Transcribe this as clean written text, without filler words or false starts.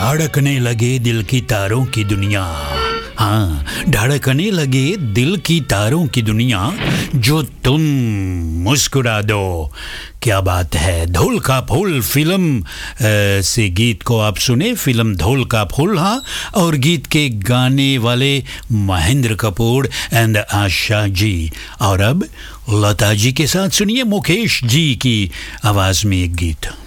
धड़कने लगे दिल की तारों की दुनिया। हाँ, धड़कने लगे दिल की तारों की दुनिया, जो तुम मुस्कुरा दो। क्या बात है। धूल का फूल फिल्म से गीत को आप सुने, फिल्म धूल का फूल। हाँ, और गीत के गाने वाले महेंद्र कपूर एंड आशा जी। और अब लता जी के साथ सुनिए मुकेश जी की आवाज़ में एक गीत।